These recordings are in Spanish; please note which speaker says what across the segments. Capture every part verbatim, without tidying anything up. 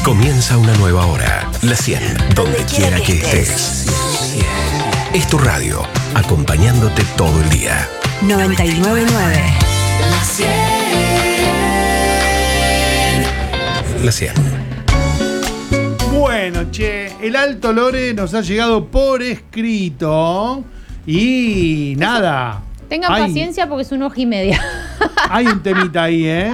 Speaker 1: Comienza una nueva hora. La cien, donde quiera que estés. Es tu radio, acompañándote todo el día.
Speaker 2: noventa y nueve punto nueve.
Speaker 1: La cien. La cien.
Speaker 3: Bueno, che, el Alto Lore nos ha llegado por escrito y nada.
Speaker 4: Tengan
Speaker 3: hay,
Speaker 4: paciencia porque es una hoja y media.
Speaker 3: Hay un temita ahí, ¿eh?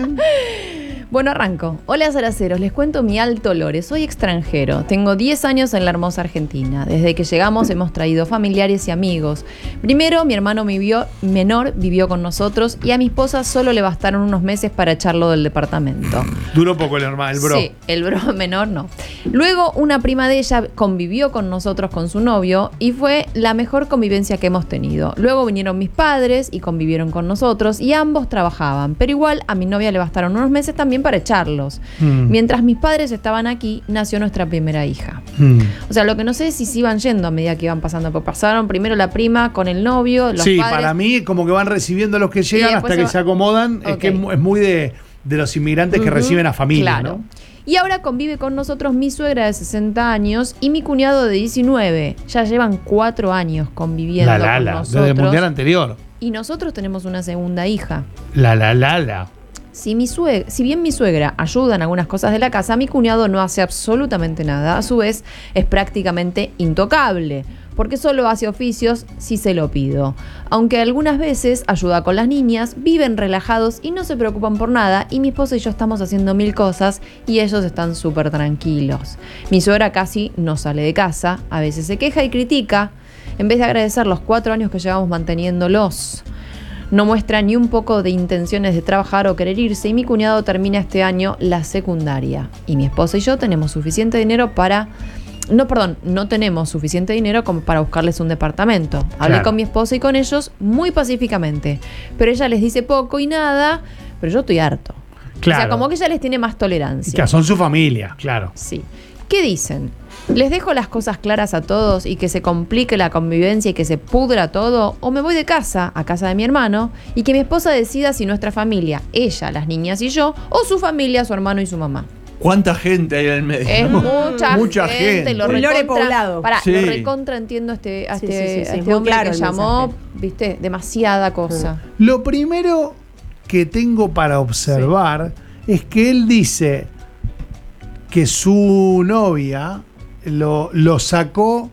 Speaker 4: Bueno, arranco. Hola, Zaraceros. Les cuento mi Alto Lore. Soy extranjero. Tengo diez años en la hermosa Argentina. Desde que llegamos hemos traído familiares y amigos. Primero, mi hermano vivió, menor vivió con nosotros y a mi esposa solo le bastaron unos meses para echarlo del departamento.
Speaker 3: Duró poco el hermano, el bro.
Speaker 4: Sí, el bro menor no. Luego, una prima de ella convivió con nosotros con su novio y fue la mejor convivencia que hemos tenido. Luego vinieron mis padres y convivieron con nosotros y ambos trabajaban. Pero igual a mi novia le bastaron unos meses también para echarlos. Mm. Mientras mis padres estaban aquí, nació nuestra primera hija. Mm. O sea, lo que no sé es si se iban yendo a medida que iban pasando, porque pasaron primero la prima con el novio, los
Speaker 3: sí,
Speaker 4: padres.
Speaker 3: Para mí como que van recibiendo los que llegan hasta que va... se acomodan. Okay. Es que es muy de, de los inmigrantes uh-huh. que reciben a familia,
Speaker 4: claro.
Speaker 3: ¿no?
Speaker 4: Y ahora convive con nosotros mi suegra de sesenta años y mi cuñado de diecinueve. Ya llevan cuatro años conviviendo
Speaker 3: la, la,
Speaker 4: con
Speaker 3: la.
Speaker 4: nosotros.
Speaker 3: Desde el mundial anterior.
Speaker 4: Y nosotros tenemos una segunda hija.
Speaker 3: La, la, la, la.
Speaker 4: Si, mi suegra, si bien mi suegra ayuda en algunas cosas de la casa, mi cuñado no hace absolutamente nada. A su vez, es prácticamente intocable, porque solo hace oficios si se lo pido. Aunque algunas veces ayuda con las niñas, viven relajados y no se preocupan por nada, y mi esposa y yo estamos haciendo mil cosas y ellos están súper tranquilos. Mi suegra casi no sale de casa, a veces se queja y critica, en vez de agradecer los cuatro años que llevamos manteniéndolos. No muestra ni un poco de intenciones de trabajar o querer irse y mi cuñado termina este año la secundaria. Y mi esposa y yo tenemos suficiente dinero para... No, perdón, no tenemos suficiente dinero como para buscarles un departamento. Hablé claro. con mi esposa y con ellos muy pacíficamente. Pero ella les dice poco y nada, pero yo estoy harto. Claro. O sea, como que ella les tiene más tolerancia.
Speaker 3: Que son su familia, claro.
Speaker 4: Sí. ¿Qué dicen? ¿Les dejo las cosas claras a todos y que se complique la convivencia y que se pudra todo? ¿O me voy de casa, a casa de mi hermano, y que mi esposa decida si nuestra familia, ella, las niñas y yo, o su familia, su hermano y su mamá?
Speaker 5: ¿Cuánta gente hay en el medio?
Speaker 4: Es mucha, mucha gente. gente. Lo
Speaker 2: Un lore poblado.
Speaker 4: Pará,
Speaker 5: sí.
Speaker 4: lo recontra entiendo este, a
Speaker 2: sí,
Speaker 4: este,
Speaker 2: sí, sí, sí.
Speaker 4: a este hombre
Speaker 2: claro
Speaker 4: que llamó, viste, demasiada cosa.
Speaker 3: Lo primero que tengo para observar sí. es que él dice que su novia lo, lo sacó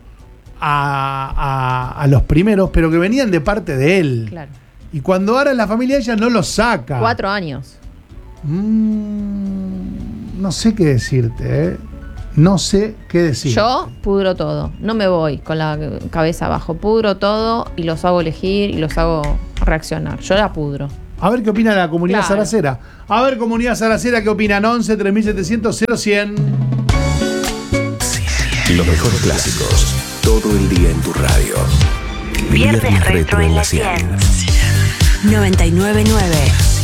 Speaker 3: a, a, a los primeros, pero que venían de parte de él.
Speaker 4: Claro.
Speaker 3: Y cuando ahora la familia ella no los saca.
Speaker 4: Cuatro años.
Speaker 3: Mm, no sé qué decirte, ¿eh? No sé qué decirte.
Speaker 4: Yo pudro todo. No me voy con la cabeza abajo. Pudro todo y los hago elegir y los hago reaccionar. Yo la pudro.
Speaker 3: A ver qué opina la comunidad claro. zaracera. A ver, comunidad zaracera, ¿qué opinan? once, tres mil setecientos, cero cien.
Speaker 1: Los mejores clásicos, todo el día en tu radio.
Speaker 2: Viernes Retro en la cien. noventa y nueve punto nueve.